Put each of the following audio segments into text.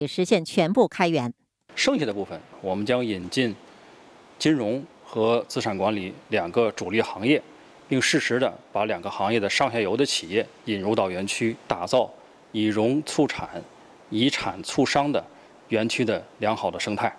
实现全部开源。 剩下的部分，我们将引进金融和资产管理2个主力行业，并适时的把2个行业的上下游的企业引入到园区，打造以农促产、以产促商的园区的良好的生态。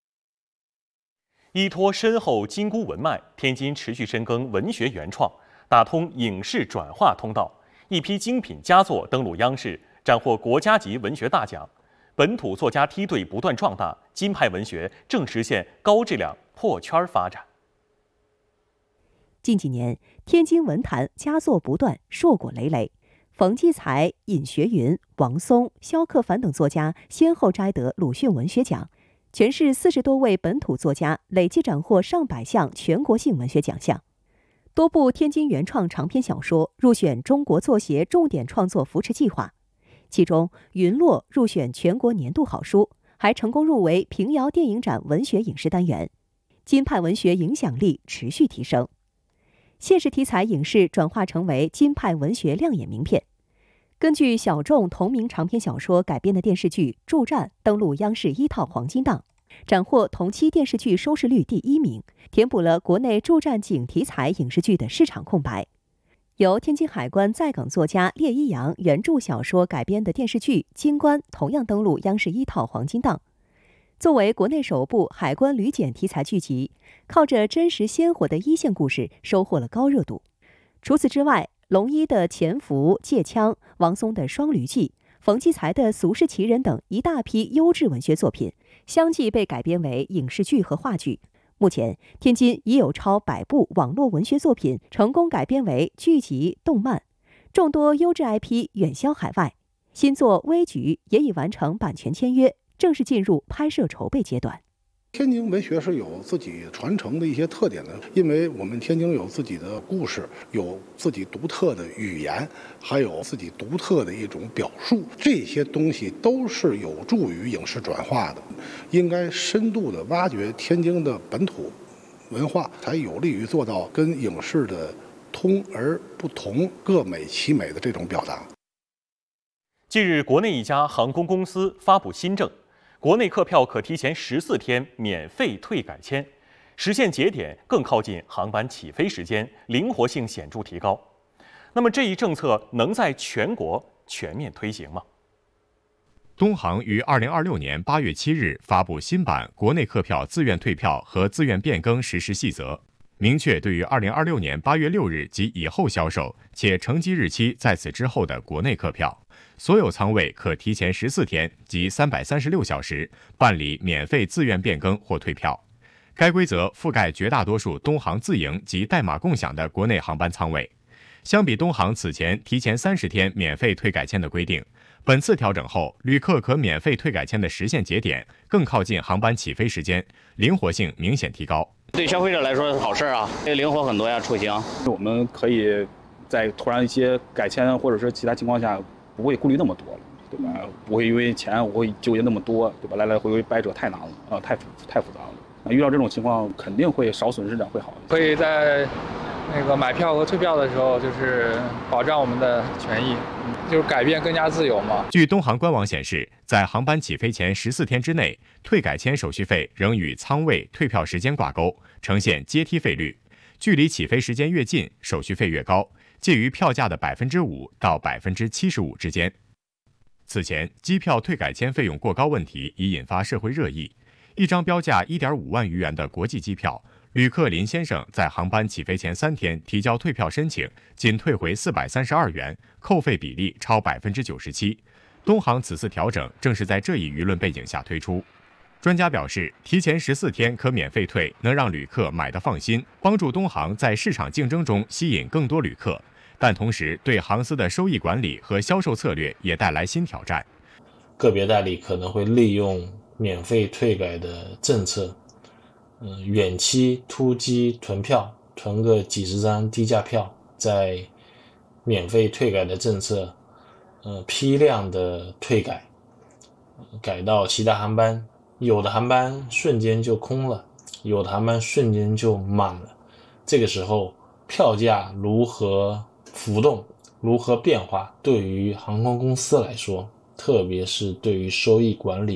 依托深厚金箍文脉，天津持续深耕文学原创，打通影视转化通道，一批精品佳作登陆央视，斩获国家级文学大奖。本土作家梯队不断壮大，金派文学正实现高质量破圈发展。 近几年，天津文坛佳作不断，硕果累累。冯骥才、尹学云、王松、萧克凡等作家先后摘得鲁迅文学奖，全市40多位本土作家累计斩获上百项全国性文学奖项。多部天津原创长篇小说入选中国作协重点创作扶持计划，其中《云落》入选全国年度好书，还成功入围平遥电影展文学影视单元。金派文学影响力持续提升，现实题材影视转化成为金派文学亮眼名片。根据小众同名长篇小说改编的电视剧《助战》登陆央视1套黄金档，斩获同期电视剧收视率第1名，填补了国内助战警题材影视剧的市场空白。由天津海关在梗作家列一阳原著小说改编的电视剧《金关》同样登陆央视1套黄金档。作为国内首部海关旅检题材剧集，靠着真实鲜活的一线故事收获了高热度。除此之外，龙一的《潜伏》《借枪》，王松的《双驴记》，冯骥才的《俗世奇人》等一大批优质文学作品，相继被改编为影视剧和话剧。目前，天津已有超100部网络文学作品成功改编为剧集、动漫，众多优质 IP 远销海外。新作《微局》也已完成版权签约，正式进入拍摄筹备阶段。 天津文学是有自己传承的一些特点的，因为我们天津有自己的故事，有自己独特的语言，还有自己独特的一种表述，这些东西都是有助于影视转化的。应该深度的挖掘天津的本土文化，才有利于做到跟影视的通而不同、各美其美的这种表达。 近日，国内一家航空公司发布新政，国内客票可提前14天免费退改签，实现节点更靠近航班起飞时间，灵活性显著提高。那么这一政策能在全国全面推行吗？ 东航于2026年8月7日发布新版国内客票自愿退票和自愿变更实施细则，明确对于2026年8月6日及以后销售且乘机日期在此之后的国内客票，所有舱位可提前14天及336小时办理免费自愿变更或退票。该规则覆盖绝大多数东航自营及代码共享的国内航班舱位。相比东航此前提前30天免费退改签的规定，本次调整后，旅客可免费退改签的实现节点更靠近航班起飞时间，灵活性明显提高。 对消费者来说是好事啊，灵活很多呀，出行。 我们可以在突然一些改签或者是其他情况下，不会顾虑那么多了，对吧？不会因为钱我会纠结那么多，对吧？来来回回掰扯太难了，太复杂了。遇到这种情况，肯定会少损失点会好。 可以在买票和退票的时候，就是保障我们的权益，就是改变更加自由嘛。 据东航官网显示，在航班起飞前14天之内，退改签手续费仍与舱位、退票时间挂钩，呈现阶梯费率。距离起飞时间越近，手续费越高，介于票价的5%到75%之间。此前，机票退改签费用过高问题已引发社会热议。一张标价1.5万余元的国际机票，旅客林先生在航班起飞前3天提交退票申请，仅退回432元，扣费比例超97%。东航此次调整正是在这一舆论背景下推出。专家表示，提前14天可免费退，能让旅客买得放心，帮助东航在市场竞争中吸引更多旅客，但同时对航司的收益管理和销售策略也带来新挑战。 个别代理可能会利用免费退改的政策，远期突击囤票，囤个几十张低价票，在免费退改的政策，批量的退改，改到其他航班，有的航班瞬间就空了，有的航班瞬间就满了。这个时候，票价如何浮动，如何变化，对于航空公司来说，特别是对于收益管理